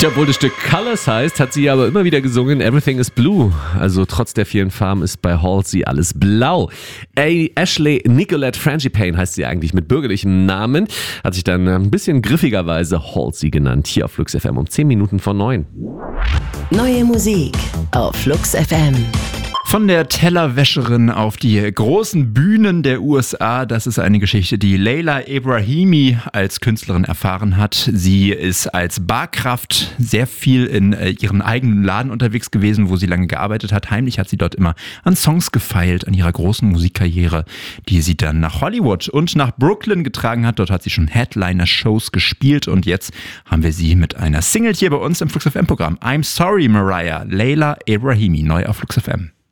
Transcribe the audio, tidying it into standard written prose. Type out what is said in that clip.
Obwohl das Stück Colors heißt, hat sie aber immer wieder gesungen Everything is Blue. Also trotz der vielen Farben ist bei Halsey alles blau. Ashley Nicolette Frangipane heißt sie eigentlich mit bürgerlichem Namen. Hat sich dann ein bisschen griffigerweise Halsey genannt. Hier auf Flux FM um 10 Minuten vor 9. Neue Musik auf Flux FM. Von der Tellerwäscherin auf die großen Bühnen der USA, das ist eine Geschichte, die Leila Ebrahimi als Künstlerin erfahren hat. Sie ist als Barkraft sehr viel in ihrem eigenen Laden unterwegs gewesen, wo sie lange gearbeitet hat. Heimlich hat sie dort immer an Songs gefeilt, an ihrer großen Musikkarriere, die sie dann nach Hollywood und nach Brooklyn getragen hat. Dort hat sie schon Headliner-Shows gespielt und jetzt haben wir sie mit einer Single hier bei uns im Flux FM-Programm. I'm Sorry, Mariah, Leila Ebrahimi, neu auf Flux FM.